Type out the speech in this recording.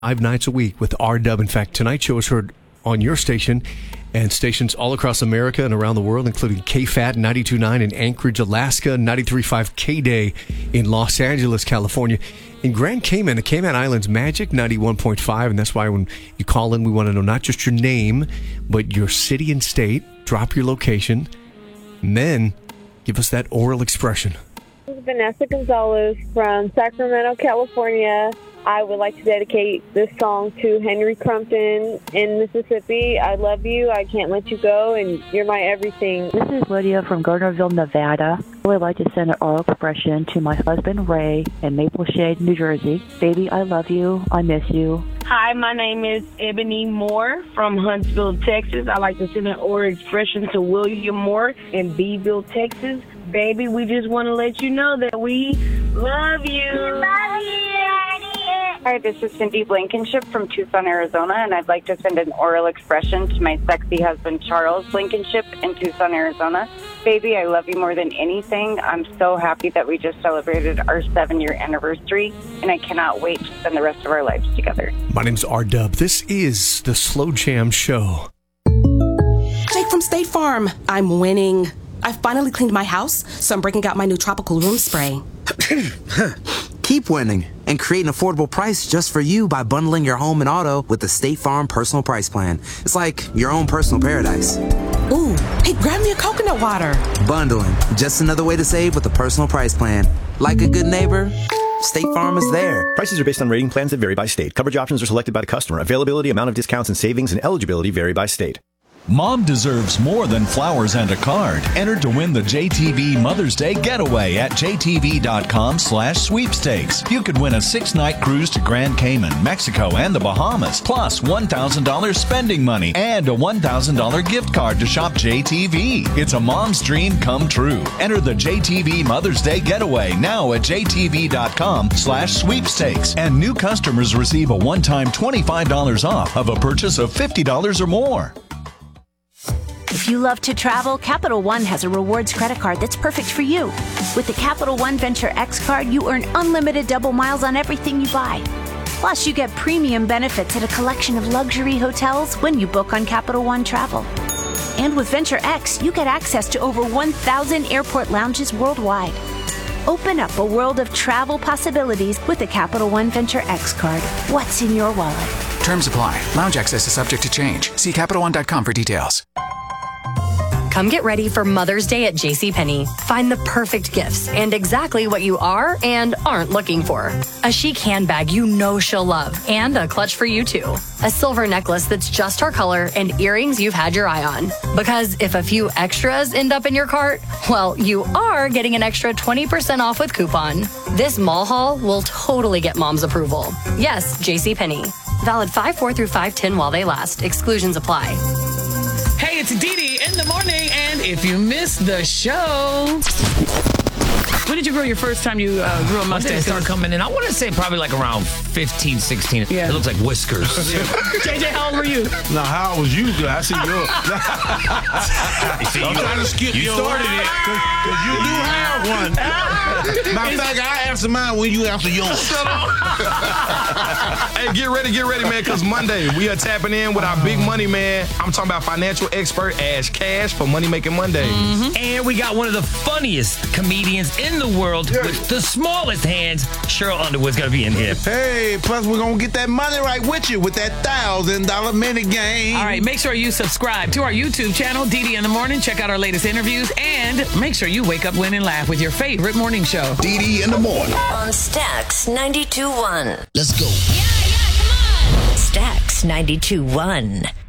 5 nights a week with R-Dub. In fact, tonight's show is heard on your station and stations all across America and around the world, including KFAT 92.9 in Anchorage, Alaska, 93.5 K-Day in Los Angeles, California. In Grand Cayman, the Cayman Islands, Magic 91.5, and that's why when you call in, we want to know not just your name, but your city and state. Drop your location, and then give us that oral expression. This is Vanessa Gonzalez from Sacramento, California. I would like to dedicate this song to Henry Crumpton in Mississippi. I love you. I can't let you go, and you're my everything. This is Lydia from Gardnerville, Nevada. I would like to send an oral expression to my husband, Ray, in Maple Shade, New Jersey. Baby, I love you. I miss you. Hi, my name is Ebony Moore from Huntsville, Texas. I'd like to send an oral expression to William Moore in Beeville, Texas. Baby, we just want to let you know that we love you. We love you. Hi, this is Cindy Blankenship from Tucson, Arizona, and I'd like to send an oral expression to my sexy husband, Charles Blankenship, in Tucson, Arizona. Baby, I love you more than anything. I'm so happy that we just celebrated our 7-year anniversary, and I cannot wait to spend the rest of our lives together. My name's R-Dub. This is the Slow Jam Show. Jake from State Farm. I'm winning. I finally cleaned my house, so I'm breaking out my new tropical room spray. Keep winning and create an affordable price just for you by bundling your home and auto with the State Farm Personal Price Plan. It's like your own personal paradise. Ooh, hey, grab me a coconut water. Bundling, just another way to save with the Personal Price Plan. Like a good neighbor, State Farm is there. Prices are based on rating plans that vary by state. Coverage options are selected by the customer. Availability, amount of discounts and savings, and eligibility vary by state. Mom deserves more than flowers and a card. Enter to win the JTV Mother's Day Getaway at jtv.com/sweepstakes. You could win a 6-night cruise to Grand Cayman, Mexico, and the Bahamas, plus $1,000 spending money and a $1,000 gift card to shop JTV. It's a mom's dream come true. Enter the JTV Mother's Day Getaway now at jtv.com/sweepstakes. And new customers receive a one-time $25 off of a purchase of $50 or more. If you love to travel, Capital One has a rewards credit card that's perfect for you. With the Capital One Venture X card, you earn unlimited double miles on everything you buy. Plus, you get premium benefits at a collection of luxury hotels when you book on Capital One Travel. And with Venture X, you get access to over 1,000 airport lounges worldwide. Open up a world of travel possibilities with the Capital One Venture X card. What's in your wallet? Terms apply. Lounge access is subject to change. See CapitalOne.com for details. Come get ready for Mother's Day at JCPenney. Find the perfect gifts and exactly what you are and aren't looking for. A chic handbag you know she'll love and a clutch for you too. A silver necklace that's just her color and earrings you've had your eye on. Because if a few extras end up in your cart, well, you are getting an extra 20% off with coupon. This mall haul will totally get mom's approval. Yes, JCPenney. Valid 5/4 through 5/10 while they last. Exclusions apply. Hey, it's Dee Dee in the morning, and if you missed the show... When did you grow your first time you grew a mustache? When did it start coming in? I want to say probably like around 15, 16. Yeah. It looks like whiskers. JJ, how old were you? No, how old was you? I see yours. I'm trying to skip you started it. Because you do have one. Matter of fact, I answer mine when you answer yours. Shut up. Hey, get ready, man, because Monday we are tapping in with our big money man. I'm talking about financial expert Ash Cash for Money Making Mondays. Mm-hmm. And we got one of the funniest comedians in the world with the smallest hands. Cheryl Underwood's going to be in here. Hey, plus we're going to get that money right with you with that $1,000 minute game. All right, make sure you subscribe to our YouTube channel, Dee Dee in the Morning. Check out our latest interviews and make sure you wake up, win, and laugh with your favorite morning show. Dee Dee in the Morning. On Stax 92.1. Let's go. Yeah, come on. Stax 92.1.